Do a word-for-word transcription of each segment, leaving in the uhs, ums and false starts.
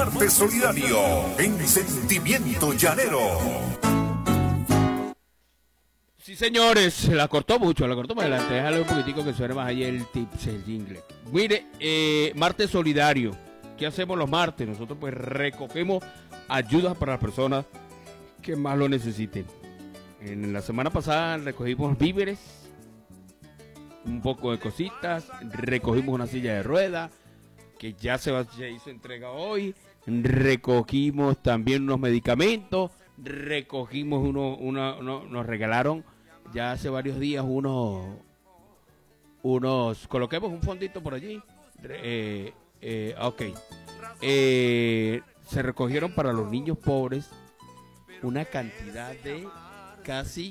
Martes Solidario en Sentimiento Llanero. Sí, señores, se la cortó mucho, la cortó más adelante. Déjale un poquitico que suene más ahí el tips, el jingle. Mire, eh, Martes Solidario. ¿Qué hacemos los martes? Nosotros pues recogemos ayudas para las personas que más lo necesiten. En la semana pasada recogimos víveres, un poco de cositas, recogimos una silla de ruedas, que ya se, va, se hizo entrega hoy, recogimos también unos medicamentos, recogimos uno, una, uno, nos regalaron ya hace varios días unos, unos, coloquemos un fondito por allí, eh, eh, ok, eh, se recogieron para los niños pobres una cantidad de casi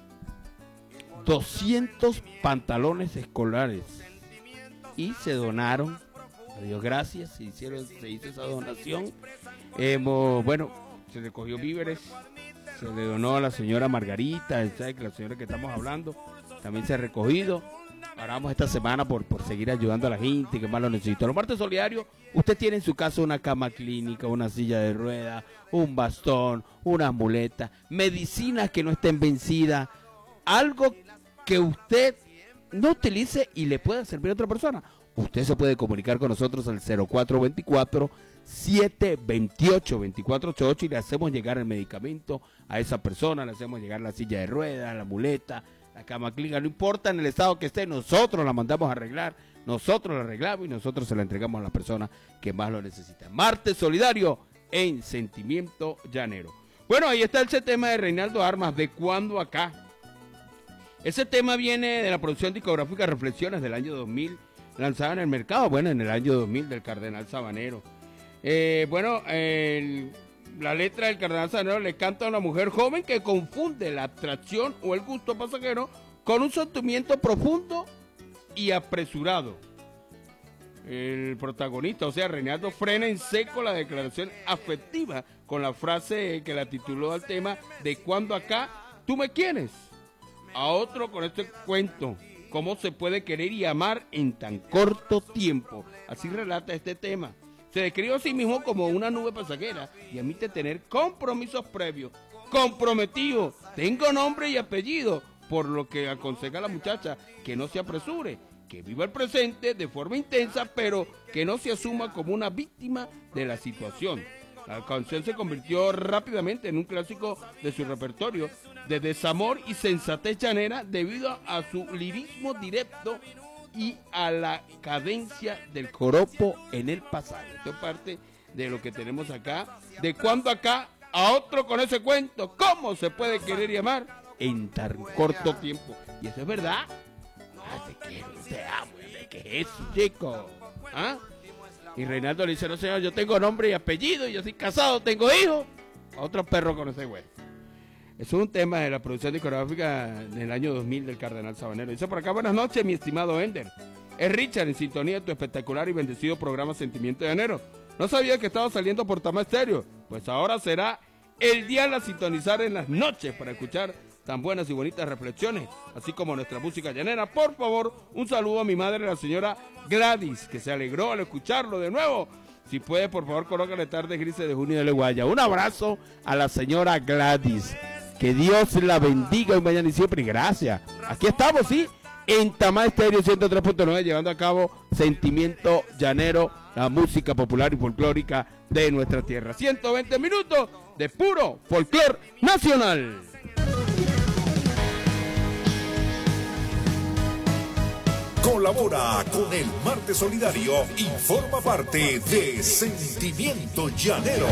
doscientos pantalones escolares y se donaron, a Dios gracias, se, hicieron, se hizo esa donación. Hemos, bueno, se recogió víveres, se le donó a la señora Margarita, la señora que estamos hablando, también se ha recogido. Ahora vamos esta semana por, por seguir ayudando a la gente que más lo necesita. Los martes solidarios, usted tiene en su casa una cama clínica, una silla de ruedas, un bastón, una muleta, medicinas que no estén vencidas, algo que usted no utilice y le pueda servir a otra persona. Usted se puede comunicar con nosotros al cero cuatro dos cuatro, siete dos ocho, dos cuatro ocho ocho y le hacemos llegar el medicamento a esa persona, le hacemos llegar la silla de ruedas, la muleta, la cama clínica, no importa en el estado que esté, nosotros la mandamos a arreglar, nosotros la arreglamos y nosotros se la entregamos a las personas que más lo necesitan. Martes Solidario en Sentimiento Llanero. Bueno, ahí está ese tema de Reinaldo Armas, ¿de cuándo acá? Ese tema viene de la producción discográfica Reflexiones del año dos mil, lanzada en el mercado, bueno, en el año dos mil del Cardenal Sabanero. Eh, bueno, el... La letra del Cardenal Sabanero le canta a una mujer joven que confunde la atracción o el gusto pasajero con un sentimiento profundo y apresurado. El protagonista, o sea, Reinaldo, frena en seco la declaración afectiva con la frase que la tituló al tema de cuando acá tú me quieres. A otro con este cuento, cómo se puede querer y amar en tan corto tiempo. Así relata este tema. Se describe a sí mismo como una nube pasajera y admite tener compromisos previos. Comprometido, tengo nombre y apellido, por lo que aconseja a la muchacha que no se apresure, que viva el presente de forma intensa, pero que no se asuma como una víctima de la situación. La canción se convirtió rápidamente en un clásico de su repertorio de desamor y sensatez llanera debido a su lirismo directo y a la cadencia del joropo en el pasado. Esto es parte de lo que tenemos acá. De cuando acá a otro con ese cuento, ¿cómo se puede querer y amar en tan corto tiempo? Y eso es verdad. Ah, te quiero, te amo, ¿qué es eso, chico? ¿Ah? Y Reinaldo le dice, no señor, yo tengo nombre y apellido, y yo soy casado, tengo hijos. A otro perro con ese güey. Es un tema de la producción discográfica del año dos mil del Cardenal Sabanero. Dice por acá, buenas noches, mi estimado Ender. Es Richard en sintonía de tu espectacular y bendecido programa Sentimiento Llanero. No sabía que estaba saliendo por Tama Estéreo. Pues ahora será el día a sintonizar en las noches para escuchar tan buenas y bonitas reflexiones, así como nuestra música llanera. Por favor, un saludo a mi madre, la señora Gladys, que se alegró al escucharlo de nuevo. Si puede, por favor, colócale tardes grises de junio de Leguaya. Un abrazo a la señora Gladys. Que Dios la bendiga hoy, mañana y siempre. Y gracias. Aquí estamos, sí, en Tama Estéreo ciento tres punto nueve, llevando a cabo Sentimiento Llanero, la música popular y folclórica de nuestra tierra. ciento veinte minutos de puro folclor nacional. Colabora con el Martes Solidario y forma parte de Sentimiento Llanero.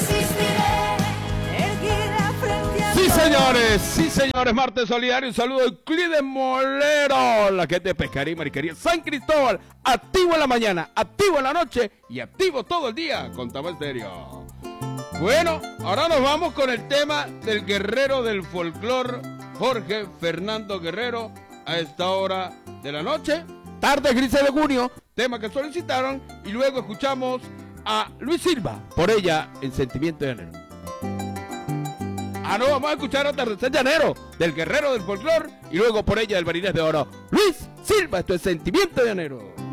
Sí, señores, sí, señores, Martes Solidario, un saludo de Clide Molero, la gente de Pescaría y Mariquería San Cristóbal, activo en la mañana, activo en la noche y activo todo el día con Tama Estéreo. Bueno, ahora nos vamos con el tema del guerrero del folclor, Jorge Fernando Guerrero, a esta hora de la noche, tardes grises de junio, tema que solicitaron, y luego escuchamos a Luis Silva, por ella, en Sentimiento Llanero. Ah, no, vamos a escuchar Atardecer Llanero, del guerrero del folclor, y luego por ella, el Barines de Oro, Luis Silva, esto es Sentimiento Llanero.